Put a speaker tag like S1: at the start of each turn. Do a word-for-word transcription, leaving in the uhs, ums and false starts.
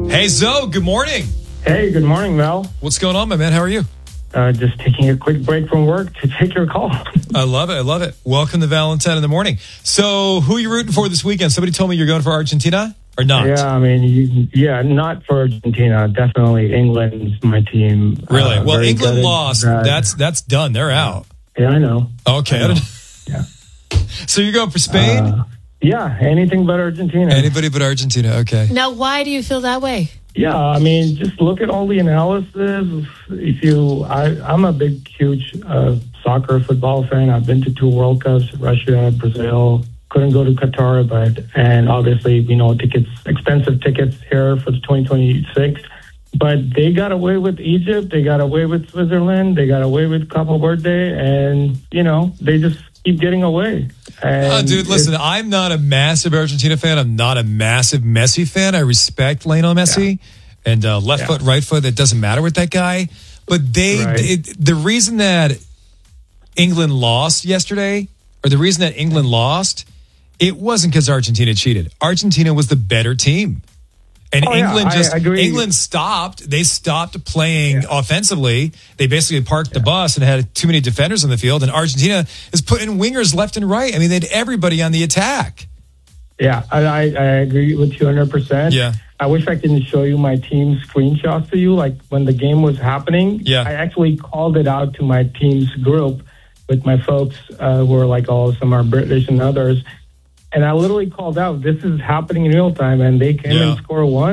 S1: Hey, Zoe, good morning.
S2: Hey, good morning, Mel.
S1: What's going on, my man? How are you?
S2: Uh, just taking a quick break from work to take your call.
S1: I love it. I love it. Welcome to Valentine in the morning. So, who are you rooting for this weekend? Somebody told me you're going for Argentina or not?
S2: Yeah, I mean, you, yeah, not for Argentina. Definitely England's my team.
S1: Really?
S2: Uh,
S1: well,
S2: very
S1: England
S2: gutted.
S1: lost.
S2: Uh,
S1: That's that's done. They're out.
S2: Yeah, I know.
S1: Okay.
S2: I know.
S1: Yeah. So you're going for Spain?
S2: Uh, yeah, anything but Argentina.
S1: Anybody but Argentina. Okay.
S3: Now, why do you feel that way?
S2: Yeah, I mean, just look at all the analysis. If you, I, I'm a big, huge uh, soccer football fan. I've been to two World Cups, Russia, Brazil. Couldn't go to Qatar, but and obviously, you know, tickets, expensive tickets here for the twenty twenty-six. But they got away with Egypt. They got away with Switzerland. They got away with Cabo Verde, and you know, they just keep getting away. And
S1: Oh, dude, listen, I'm not a massive Argentina fan. I'm not a massive Messi fan. I respect Lionel Messi yeah. and uh, left yeah. foot, right foot. It doesn't matter with that guy. But they,
S2: right.
S1: it, the reason that England lost yesterday, or the reason that England lost, it wasn't because Argentina cheated. Argentina was the better team. And
S2: oh,
S1: England
S2: yeah,
S1: just
S2: I, I agree.
S1: England stopped. They stopped playing
S2: yeah.
S1: offensively. They basically parked yeah. the bus and had too many defenders on the field. And Argentina is putting wingers left and right. I mean, they had everybody on the attack.
S2: Yeah, I, I, I agree with you one hundred percent.
S1: Yeah.
S2: I wish I could show you my team's screenshots to you. Like when the game was happening,
S1: yeah.
S2: I actually called it out to my team's group with my folks uh, who are like all some are British and others. And I literally called out, this is happening in real time. And they came
S1: yeah.
S2: and scored one.